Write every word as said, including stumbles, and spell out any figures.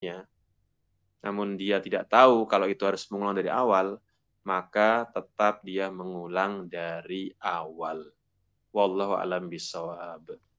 ya, namun dia tidak tahu kalau itu harus mengulang dari awal, maka tetap dia mengulang dari awal. Wallahu a'lam bishawab.